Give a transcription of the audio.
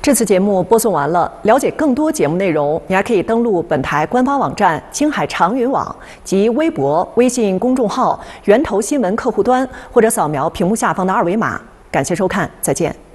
这次节目播送完了，了解更多节目内容，你还可以登录本台官方网站青海长云网及微博、微信公众号“源头新闻”客户端，或者扫描屏幕下方的二维码。感谢收看，再见。